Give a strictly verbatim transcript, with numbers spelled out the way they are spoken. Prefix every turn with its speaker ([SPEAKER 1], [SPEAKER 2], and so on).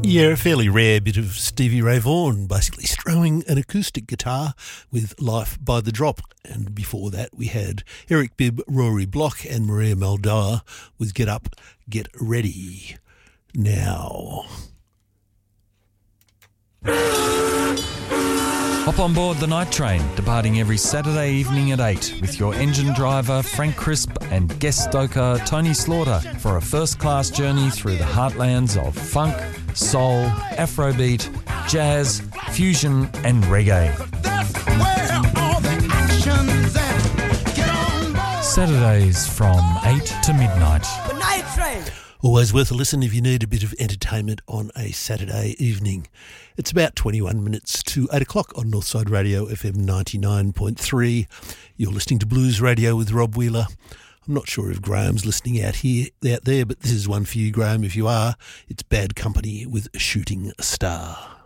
[SPEAKER 1] Yeah, a fairly rare bit of Stevie Ray Vaughan, basically strewing an acoustic guitar with Life by the Drop. And before that we had Eric Bibb, Rory Block and Maria Muldaur with Get Up, Get Ready. Now...
[SPEAKER 2] Hop on board the night train, departing every Saturday evening at eight with your engine driver Frank Crisp and guest stoker Tony Slaughter for a first-class journey through the heartlands of funk, soul, afrobeat, jazz, fusion and reggae.
[SPEAKER 3] That's where all the action's at. Get on board.
[SPEAKER 2] Saturdays from eight to midnight.
[SPEAKER 3] The night train.
[SPEAKER 1] Always worth a listen if you need a bit of entertainment on a Saturday evening. It's about twenty-one minutes to eight o'clock on Northside Radio F M ninety-nine point three. You're listening to Blues Radio with Rob Wheeler. I'm not sure if Graham's listening out here, out there, but this is one for you, Graham. If you are, it's Bad Company with Shooting Star.